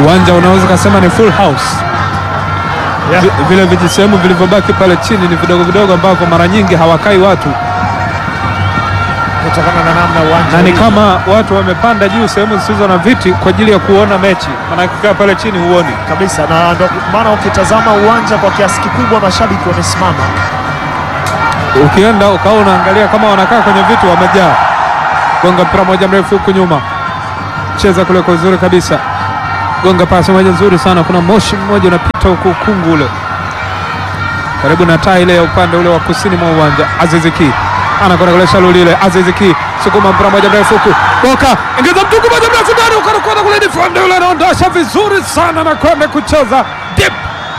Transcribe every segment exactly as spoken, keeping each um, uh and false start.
Uwanja unaweza kusema ni full house. Yeah. Vile vijisehemu vilivyobaki pale chini ni vidogo vidogo ambavyo mara nyingi hawakai watu, kutokana na namna uwanja na ni ulivyo. kama watu wamepanda juu sehemu zisizo na viti kwa ajili ya kuona mechi, maana kikaa pale chini huoni kabisa, na ndio maana ukitazama uwanja kwa kiasi kikubwa mashabiki wamesimama. Ukienda ukawa unaangalia kama wanakaa kwenye viti wamejaa. Gonga mpira moja mrefu huku nyuma, cheza kule kwa uzuri kabisa, gonga pasi moja nzuri sana. Kuna moshi mmoja unapita huku ukungu ule karibu na taa ile ya upande ule wa kusini mwa uwanja. Aziz Ki anakwenda kule Shalulile. Aziz Ki sukuma mpira moja mrefu huku, Boka ingiza mtungu moja mrefu ndani, ukakwenda kule defend ule, anaondosha vizuri sana na kwenda kucheza deep.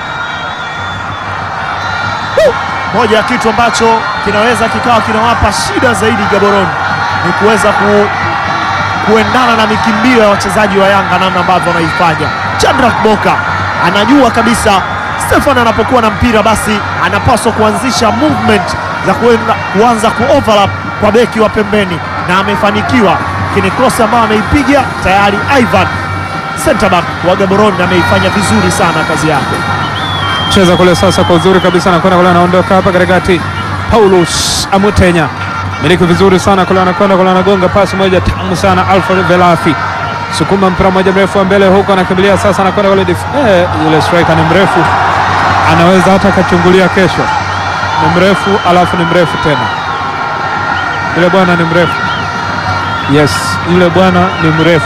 Moja ya kitu ambacho kinaweza kikawa kinawapa shida zaidi Gaborone ni kuweza ku, kuendana na mikimbio ya wachezaji wa Yanga, namna ambavyo wanaifanya. Chandrak Boka anajua kabisa Stefan anapokuwa na mpira basi anapaswa kuanzisha movement za kuenda kuanza kuoverlap kwa beki wa pembeni, na amefanikiwa. Lakini cross ambayo ameipiga tayari Ivan center back wa Gaborone ameifanya vizuri sana kazi yake. Cheza kule sasa kwa uzuri kabisa, anakwenda kule, anaondoka hapa katikati. Paulus Amutenya miliki vizuri sana kule, anakwenda kule, anagonga pasi moja tamu sana. Alfred Velafi sukuma mpira moja mrefu wa mbele huko, anakimbilia sasa, anakwenda kule eh, yule striker ni mrefu, anaweza hata akachungulia kesho. Ni mrefu alafu ni mrefu tena, yule bwana ni mrefu. Yes, yule bwana ni mrefu.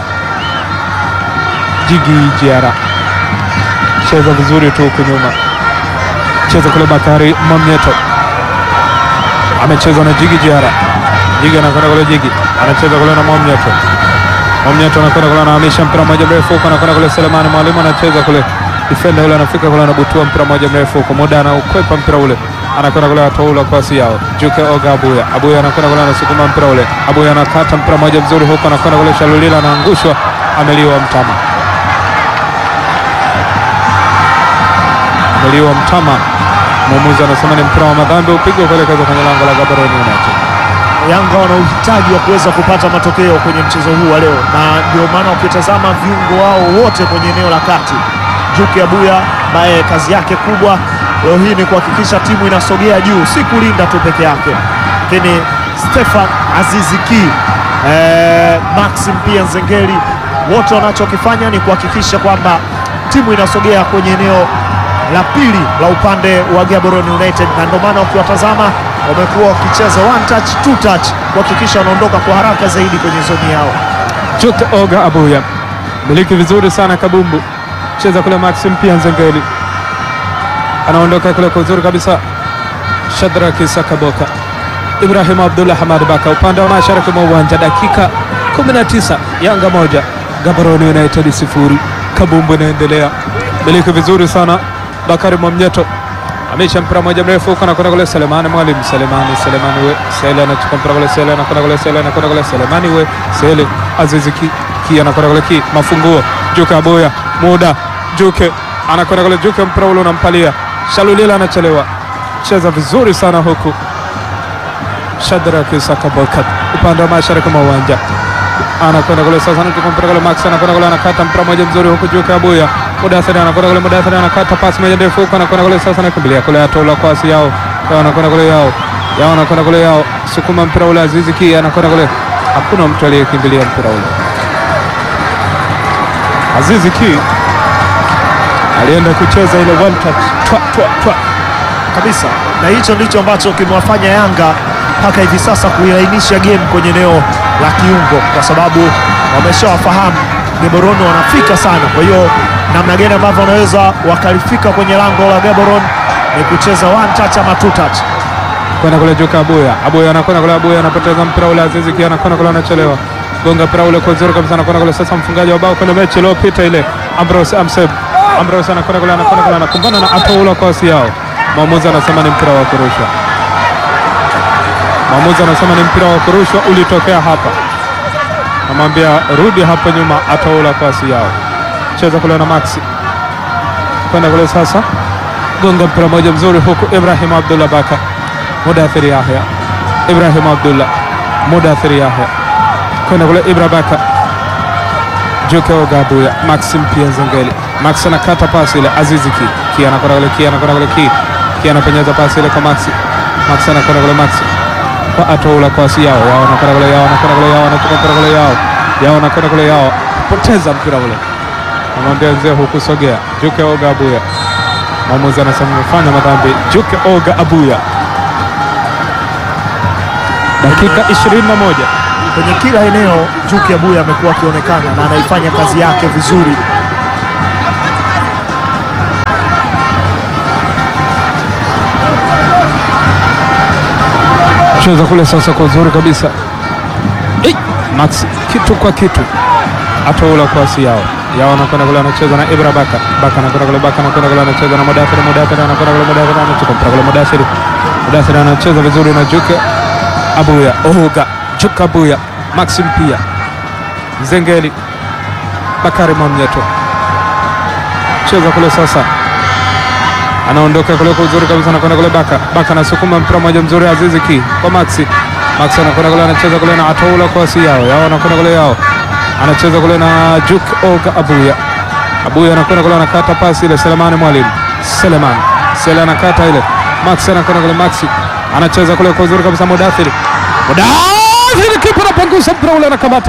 Jigi Jiara cheza vizuri tu huku nyuma, cheza kule. Bakari Mwamnyeto amecheza na Jigi Jiara. Jigi anakwenda kule, Jigi anacheza kule na Mwamnyeto. Mwamnyeto anakwenda kule, anahamisha mpira mmoja mrefu huko, anakwenda kule. Selemani Mwalimu anacheza kule, defender yule anafika kule, anabutua mpira mmoja mrefu huko, muda anaukwepa mpira ule, anakwenda kule, atoula pasi yao. Juke Oga Abuya, Abuya anakwenda kule, anasukuma mpira ule, Abuya anakata mpira mmoja mzuri huko, anakwenda kule. Shalulila anaangushwa, ameliwa Mtama. Ameliwa Mtama. Mwamuzi anasema ni mpira wa madhambi, upigwe kuelekeza kwenye lango la Gaborone United. Yanga wana uhitaji wa kuweza kupata matokeo kwenye mchezo huu wa leo, na ndio maana ukitazama viungo wao wote kwenye eneo la kati, Juke Abuya ambaye kazi yake kubwa leo hii ni kuhakikisha timu inasogea juu, si kulinda tu peke yake, lakini Stefan Aziz Ki, eh, Maxim pia Nzengeli, wote wanachokifanya ni kuhakikisha kwamba timu inasogea kwenye eneo la pili la upande wa Gaborone United, na ndio maana ukiwatazama wamekuwa wakicheza one touch two touch kuhakikisha wanaondoka kwa haraka zaidi kwenye zoni yao. Juke Oga Abuya miliki vizuri sana kabumbu, cheza kule. Maxim pia Nzengeli anaondoka kule kwa uzuri kabisa. Shadraki Sakaboka, Ibrahim Abdullah Hamad Baka upande wa mashariki mwa uwanja. Dakika kumi na tisa, Yanga moja Gaborone United sifuri. Kabumbu inaendelea, miliki vizuri sana. Bakari Mwamnyeto amesha mpira moja mrefu huko, anakwenda kule. Selemani Mwalimu, Selemani Selemani we Sele anachukua mpira kule, Sele anakwenda kule, Sele anakwenda kule, Selemani we Sele. Aziz Ki, Ki anakwenda kule, Ki mafunguo. Juke Abuya, muda Juke anakwenda kule, Juke mpira ule unampalia Shalulila, anachelewa. Cheza vizuri sana huku Shadrack Sakaboka upande wa mashariki mwa uwanja, anakwenda kule sasa, anachukua mpira kule. Max anakwenda kule, anakata mpira moja mzuri huku. Juke Abuya, Mudathiri anakwenda kule, Mudathiri anakata pasi moja ndefu huko, anakwenda kule sasa, anakimbilia kule, atola kwasi yao yao, anakwenda kule yao yao, anakwenda kule yao, sukuma mpira ule. Aziz Ki anakwenda kule, hakuna mtu aliyekimbilia mpira ule. Aziz Ki alienda kucheza ile one touch twa twa twa kabisa, na hicho ndicho ambacho kimewafanya Yanga mpaka hivi sasa kuilainisha game kwenye eneo la kiungo, kwa sababu wameshawafahamu Gaborone wanafika sana. Kwa hiyo namna gani ambavyo wanaweza wakalifika kwenye lango la Gaborone ni kucheza one touch ama two touch. Kwenda kule Juke Abuya, Abuya anakwenda kule, Abuya anapoteza mpira ule. Aziz Ki anakwenda kule, anachelewa, gonga mpira ule kwa zero kabisa, anakwenda kule sasa. Mfungaji wa bao kwenye mechi iliyopita ile, Ambrose Amseb, Ambrose anakwenda kule, anakwenda kule, anakumbana na atoula kwasi yao. Mwamuzi anasema ni mpira wa kurushwa. Mwamuzi anasema ni mpira wa kurushwa ulitokea hapa, namwambia rudi hapo nyuma, atoula kwasi yao. Cheza kule na Maxi, kwenda kule sasa, gonga mpira moja mzuri huku. Ibrahim Abdullah Baka, Mudathiri Yahya, Ibrahim Abdullah, Mudathiri Yahya, kwenda kule. Ibra Baka, Juke Oga Abuya, Maxim pia Zengeli. Max anakata pasi ile Azizi Ki. Ki anakwenda kule, Ki anakwenda kule, Ki. Ki anapenyeza pasi ile kwa Maxi. Max anakwenda kule, Maxi. Kwa Atoula kwa si yao. Yao anakwenda kule, yao anakwenda kule, yao anakwenda kule, yao. Yao anakwenda kule, yao. Poteza mpira ule. Anamwambia mzee huku sogea. Juke Oga Abuya. Mwamuzi anasema amefanya madhambi. Juke Oga Abuya. Dakika ishirini na moja. Kwenye kila eneo Juke Abuya amekuwa akionekana na anaifanya kazi yake vizuri. Cheza kule sasa kwa uzuri kabisa. Hey, Max kitu kwa kitu. Atoula kwa si yao. Yao anakwenda kule anacheza na Ibra Baka. Baka anakwenda kule, Baka anakwenda kule anacheza na Mudathir. Mudathir anakwenda kule, Mudathir anachukua mpira kule, Mudathir. Mudathir anacheza vizuri na Juke Abuya. Oga Juke Abuya. Maxim pia Zengeli. Bakari Mwamnyeto cheza kule sasa, anaondoka kule kwa uzuri kabisa, anakwenda kule Baka. Baka anasukuma mpira mmoja mzuri, Azizi Ki kwa Maxi. Maxi anakwenda kule anacheza kule na Atoula kwa si yao. Yao anakwenda kule, yao anacheza kule na Juke Oga Abuya. Abuya anakwenda kule anakata pasi ile, Selemani Mwalimu. Selemani Sele anakata ile, Maxi anakwenda kule, Maxi anacheza kule kwa uzuri kabisa, Mudathir. Mudathir kipa anapangusa mpira ule, anakamata.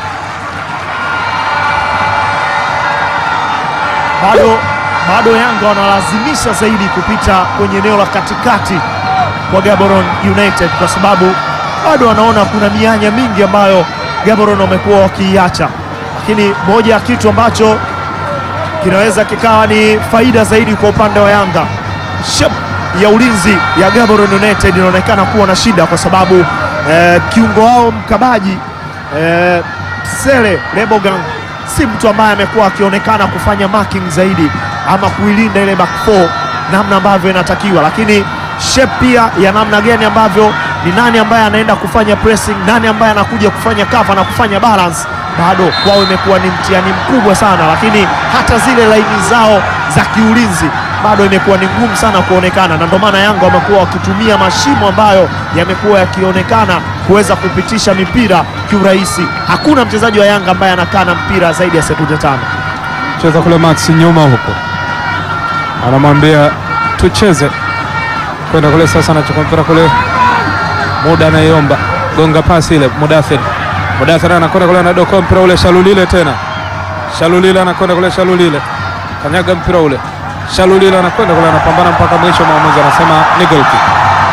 Bado bado Yanga wanalazimisha zaidi kupita kwenye eneo la katikati kwa Gaborone United, kwa sababu bado wanaona kuna mianya mingi ambayo Gaborone wamekuwa wakiiacha, lakini moja ya kitu ambacho kinaweza kikawa ni faida zaidi kwa upande wa Yanga, shape ya ulinzi ya Gaborone United inaonekana kuwa na shida, kwa sababu eh, kiungo wao mkabaji eh, Sele Lebogang si mtu ambaye amekuwa akionekana kufanya marking zaidi ama kuilinda ile back four namna ambavyo inatakiwa, lakini shape pia ya namna gani ambavyo ni nani ambaye anaenda kufanya pressing, nani ambaye anakuja kufanya cover na kufanya balance, bado kwao imekuwa ni mtihani mkubwa sana, lakini hata zile laini zao za kiulinzi bado imekuwa ni ngumu sana kuonekana, na ndio maana Yanga wamekuwa wakitumia mashimo ambayo yamekuwa yakionekana kuweza kupitisha mipira kiurahisi. Hakuna mchezaji wa Yanga ambaye anakaa na mpira zaidi ya sekunde tano. Cheza kule Max nyuma huko, anamwambia tucheze, kwenda kule sasa, anachukua mpira kule, muda anaiomba, gonga pasi ile, Mudathir. Mudathir anakwenda kule, anadoko mpira ule, Shalulile tena, Shalulile anakwenda kule, Shalulile kanyaga mpira ule, Shalulile anakwenda kule, anapambana mpaka mwisho, mwamuzi anasema ni goal kick.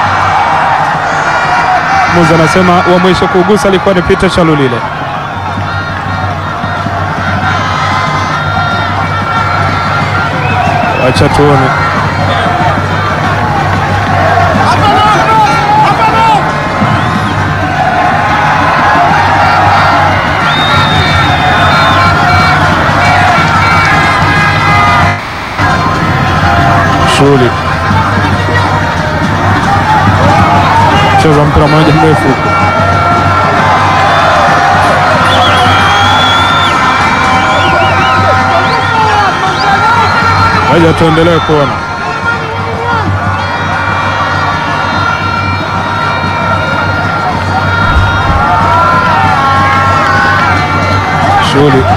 Mwamuzi anasema wa mwisho kugusa alikuwa ni Peter Shalulile. Acha tuone. Shuli cheza mpira mmoja mrefu, waja tuendelee kuona. Shuli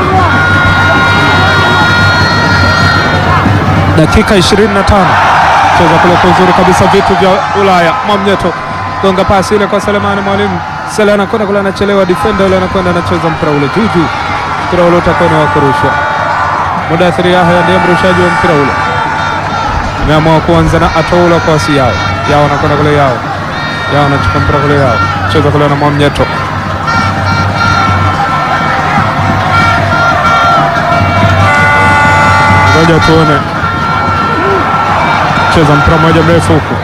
dakika ishirini na tano, cheza kule kwa uzuri kabisa, vitu vya Ulaya. Mwamnyeto gonga pasi ile kwa Selemani Mwalimu. Sele anakwenda kule, anachelewa, defender ile anakwenda anacheza mpira ule juu juu, mpira ule utakuwa ni wa kurushwa. Mudathir Yahya ndiye mrushaji wa mpira ule, ameamua kuanza na Atoula kwa si yao. Yao anakwenda kule, yao yao anachukua mpira kule, yao cheza kule na Mwamnyeto. Ngoja tuone, cheza mpira mmoja mrefu huku,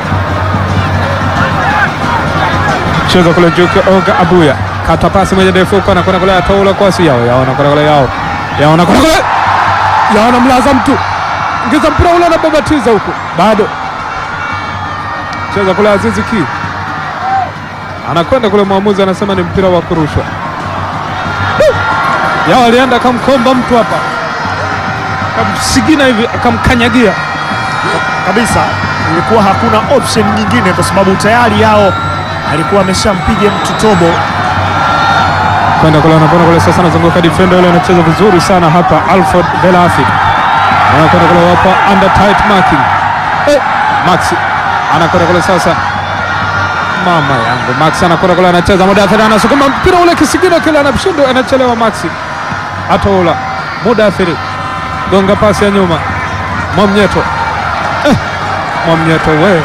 cheza kule Juke Oga Abuya, kata pasi moja ndefu huko, anakwenda kule, Atoula kwa si yao. Yao anakwenda kule, yao yao anakwenda kule, yao anamlaza mtu, ingiza mpira ule, anababatiza huku, bado cheza kule, Azizi Ki anakwenda kule, mwamuzi anasema ni mpira wa kurushwa. Yao alienda akamkomba mtu hapa, akamsigina hivi, akamkanyagia kabisa. Ilikuwa hakuna option nyingine, kwa sababu tayari Yao alikuwa ameshampiga mtu tobo. kwenda kule, anapona kule sasa, anazunguka defender yule, anacheza vizuri sana hapa. Alfred Belafi anakwenda kule, wapo under tight marking. Eh, Maxi anakwenda kule sasa, mama yangu, Maxi anakwenda kule, anacheza Mudathiri, anasukuma mpira ule, kisigino kile anashindwa, anachelewa Maxi. Atola Mudathiri gonga pasi ya nyuma, Mwamnyeto eh, Mwamnyeto we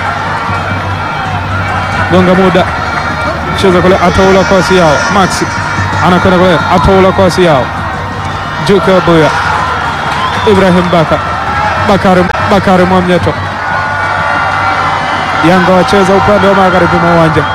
gonga muda, cheza kule, Atola pasi yao, Maxi anakwenda kule, Atola pasi yao, Juke Abuya, Ibrahim Baka Bakari Bakari Mwamnyeto. Yanga wacheza upande wa magharibi mwa uwanja.